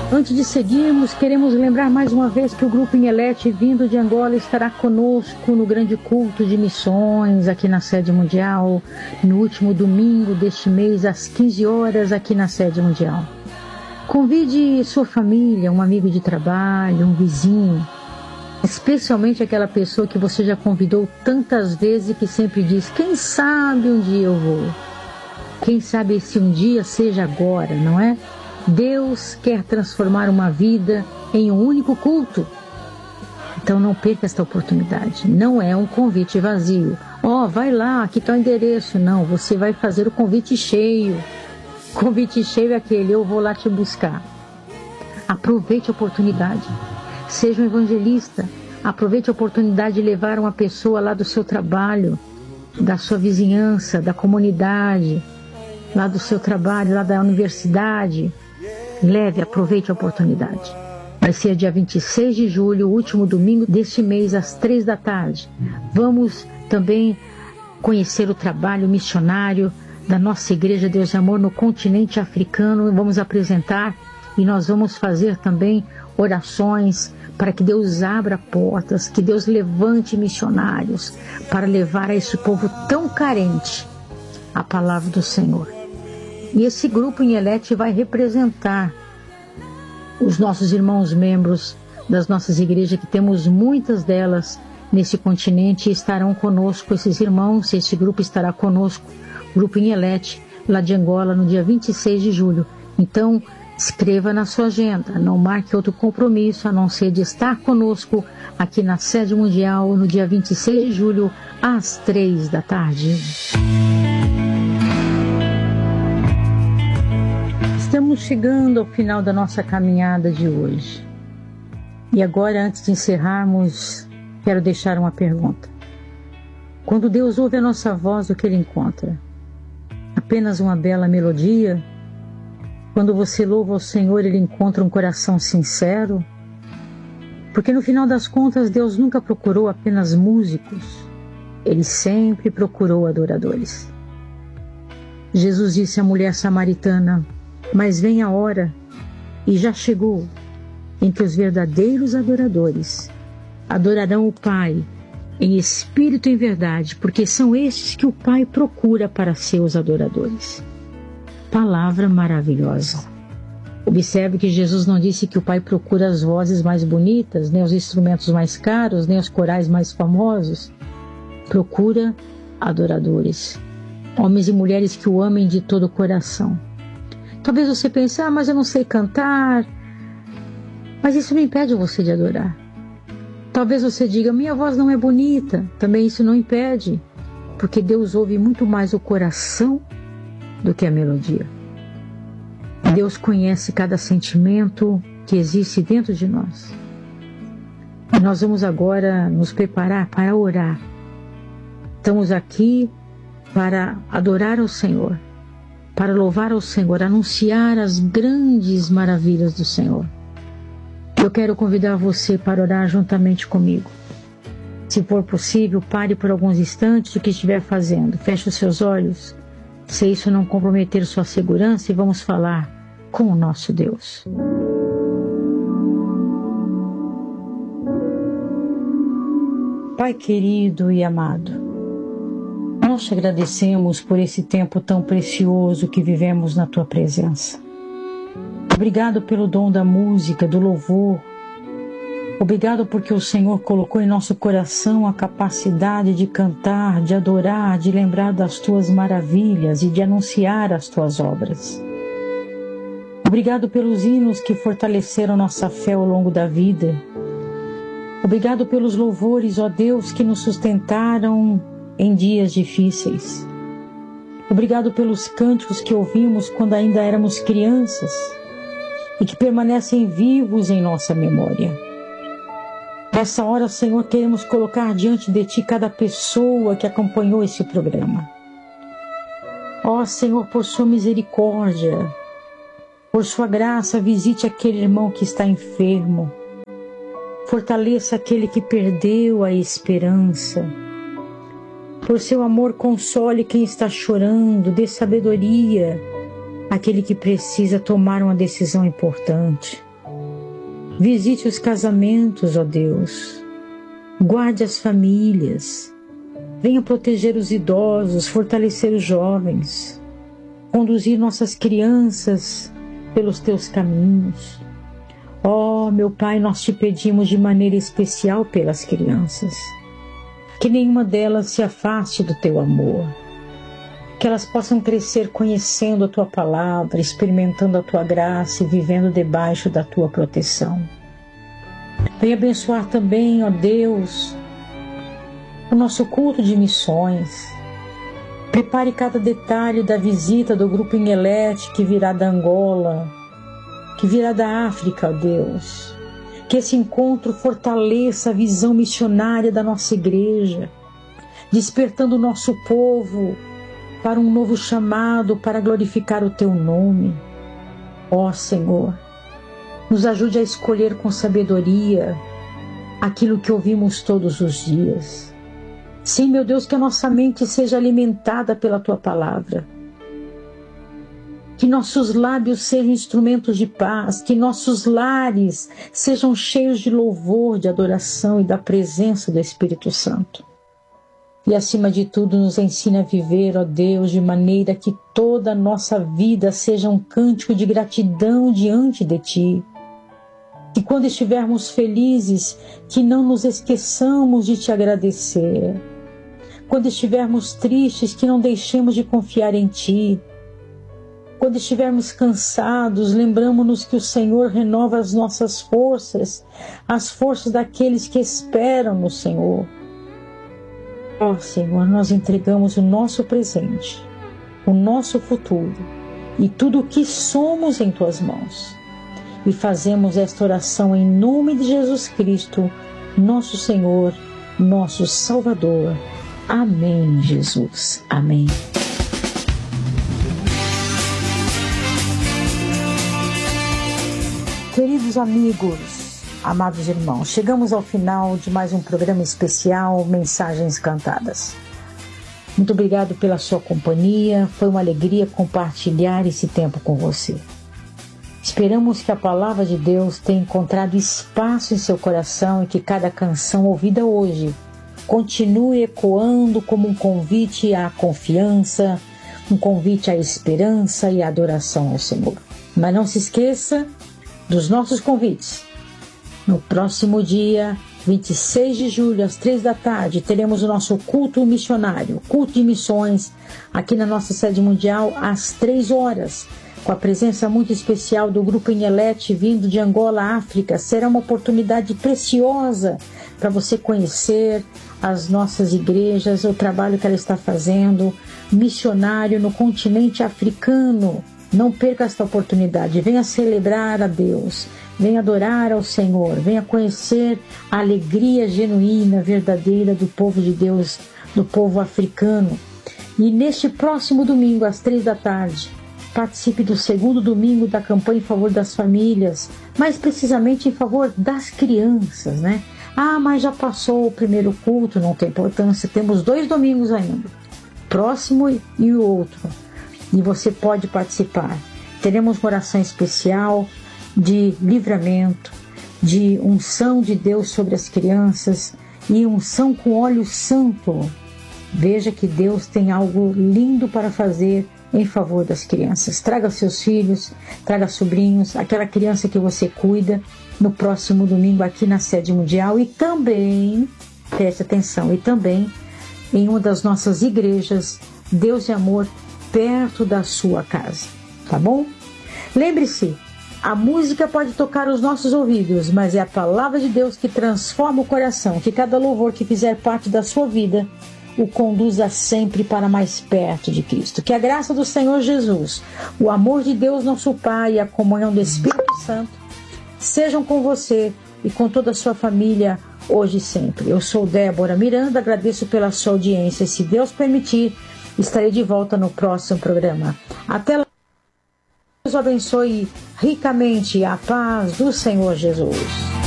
Antes de seguirmos, queremos lembrar mais uma vez que o Grupo Inhelete, vindo de Angola, estará conosco no grande culto de missões aqui na sede mundial, no último domingo deste mês, às 15 horas, aqui na sede mundial. Convide sua família, um amigo de trabalho, um vizinho, especialmente aquela pessoa que você já convidou tantas vezes e que sempre diz: quem sabe um dia eu vou. Quem sabe esse um dia seja agora, não é? Deus quer transformar uma vida em um único culto. Então não perca esta oportunidade. Não é um convite vazio. Vai lá, aqui está o endereço. Não, você vai fazer o convite cheio. Convite cheio é aquele: eu vou lá te buscar. Aproveite a oportunidade. Seja um evangelista. Aproveite a oportunidade de levar uma pessoa lá do seu trabalho, da sua vizinhança, da comunidade, lá do seu trabalho, lá da universidade. Leve, aproveite a oportunidade. Vai ser dia 26 de julho, o último domingo deste mês, às 3 da tarde. Vamos também conhecer o trabalho missionário da nossa Igreja Deus e Amor no continente africano. Vamos apresentar e nós vamos fazer também orações para que Deus abra portas, que Deus levante missionários para levar a esse povo tão carente a palavra do Senhor. E esse grupo Inhelete vai representar os nossos irmãos membros das nossas igrejas, que temos muitas delas nesse continente, e estarão conosco esses irmãos. Esse grupo estará conosco, o grupo Inhelete, lá de Angola, no dia 26 de julho. Então, escreva na sua agenda, não marque outro compromisso a não ser de estar conosco aqui na sede mundial no dia 26 de julho, às 3 da tarde. Estamos chegando ao final da nossa caminhada de hoje. E agora, antes de encerrarmos, quero deixar uma pergunta. Quando Deus ouve a nossa voz, o que Ele encontra? Apenas uma bela melodia? Quando você louva ao Senhor, Ele encontra um coração sincero? Porque no final das contas, Deus nunca procurou apenas músicos. Ele sempre procurou adoradores. Jesus disse à mulher samaritana: mas vem a hora, e já chegou, em que os verdadeiros adoradores adorarão o Pai em espírito e em verdade, porque são estes que o Pai procura para seus adoradores. Palavra maravilhosa. Observe que Jesus não disse que o Pai procura as vozes mais bonitas, nem os instrumentos mais caros, nem os corais mais famosos. Procura adoradores, homens e mulheres que o amem de todo o coração. Talvez você pense: mas eu não sei cantar. Mas isso não impede você de adorar. Talvez você diga: minha voz não é bonita. Também isso não impede, porque Deus ouve muito mais o coração do que a melodia. Deus conhece cada sentimento que existe dentro de nós. E nós vamos agora nos preparar para orar. Estamos aqui para adorar ao Senhor, para louvar ao Senhor, anunciar as grandes maravilhas do Senhor. Eu quero convidar você para orar juntamente comigo. Se for possível, pare por alguns instantes o que estiver fazendo. Feche os seus olhos, se isso não comprometer sua segurança, e vamos falar com o nosso Deus. Pai querido e amado, nós te agradecemos por esse tempo tão precioso que vivemos na Tua presença. Obrigado pelo dom da música, do louvor. Obrigado porque o Senhor colocou em nosso coração a capacidade de cantar, de adorar, de lembrar das Tuas maravilhas e de anunciar as Tuas obras. Obrigado pelos hinos que fortaleceram nossa fé ao longo da vida. Obrigado pelos louvores, ó Deus, que nos sustentaram em dias difíceis. Obrigado pelos cânticos que ouvimos quando ainda éramos crianças e que permanecem vivos em nossa memória. Nessa hora, Senhor, queremos colocar diante de Ti cada pessoa que acompanhou esse programa. Ó Senhor, por Sua misericórdia, por Sua graça, visite aquele irmão que está enfermo. Fortaleça aquele que perdeu a esperança. Por Seu amor, console quem está chorando, dê sabedoria àquele que precisa tomar uma decisão importante. Visite os casamentos, ó Deus. Guarde as famílias. Venha proteger os idosos, fortalecer os jovens. Conduzir nossas crianças pelos teus caminhos. Ó, meu Pai, nós te pedimos de maneira especial pelas crianças. Que nenhuma delas se afaste do teu amor. Que elas possam crescer conhecendo a tua palavra, experimentando a tua graça e vivendo debaixo da tua proteção. Venha abençoar também, ó Deus, o nosso culto de missões. Prepare cada detalhe da visita do grupo Inhelete que virá da Angola, que virá da África, ó Deus. Que esse encontro fortaleça a visão missionária da nossa igreja, despertando o nosso povo para um novo chamado, para glorificar o teu nome. Ó Senhor, nos ajude a escolher com sabedoria aquilo que ouvimos todos os dias. Sim, meu Deus, que a nossa mente seja alimentada pela tua palavra. Que nossos lábios sejam instrumentos de paz, que nossos lares sejam cheios de louvor, de adoração e da presença do Espírito Santo. E acima de tudo nos ensina a viver, ó Deus, de maneira que toda a nossa vida seja um cântico de gratidão diante de Ti. Que quando estivermos felizes, que não nos esqueçamos de Te agradecer. Quando estivermos tristes, que não deixemos de confiar em Ti. Quando estivermos cansados, lembramos-nos que o Senhor renova as nossas forças, as forças daqueles que esperam no Senhor. Ó Senhor, nós entregamos o nosso presente, o nosso futuro e tudo o que somos em Tuas mãos. E fazemos esta oração em nome de Jesus Cristo, nosso Senhor, nosso Salvador. Amém, Jesus. Amém. Queridos amigos, amados irmãos, chegamos ao final de mais um programa especial Mensagens Cantadas. Muito obrigado pela sua companhia, foi uma alegria compartilhar esse tempo com você. Esperamos que a palavra de Deus tenha encontrado espaço em seu coração e que cada canção ouvida hoje continue ecoando como um convite à confiança, um convite à esperança e à adoração ao Senhor. Mas não se esqueça dos nossos convites. No próximo dia 26 de julho, às 3 da tarde, teremos o nosso culto missionário, culto de missões, aqui na nossa sede mundial, às 3 horas, com a presença muito especial do Grupo Inhelete, vindo de Angola, África. Será uma oportunidade preciosa para você conhecer as nossas igrejas, o trabalho que ela está fazendo, missionário no continente africano. Não perca esta oportunidade, venha celebrar a Deus, venha adorar ao Senhor, venha conhecer a alegria genuína, verdadeira do povo de Deus, do povo africano. E neste próximo domingo, às 3 da tarde, participe do segundo domingo da campanha em favor das famílias, mais precisamente em favor das crianças, né? Ah, mas já passou o primeiro culto, não tem importância, temos 2 domingos ainda, próximo e o outro. E você pode participar. Teremos uma oração especial de livramento, de unção de Deus sobre as crianças e unção com óleo santo. Veja que Deus tem algo lindo para fazer em favor das crianças. Traga seus filhos, traga sobrinhos, aquela criança que você cuida no próximo domingo aqui na sede mundial e também, preste atenção, e também em uma das nossas igrejas, Deus e Amor, perto da sua casa, tá bom? Lembre-se, a música pode tocar os nossos ouvidos, mas é a palavra de Deus que transforma o coração, que cada louvor que fizer parte da sua vida o conduza sempre para mais perto de Cristo. Que a graça do Senhor Jesus, o amor de Deus nosso Pai e a comunhão do Espírito Santo sejam com você e com toda a sua família hoje e sempre. Eu sou Débora Miranda, agradeço pela sua audiência. Se Deus permitir, estarei de volta no próximo programa. Até lá, Deus abençoe ricamente a paz do Senhor Jesus.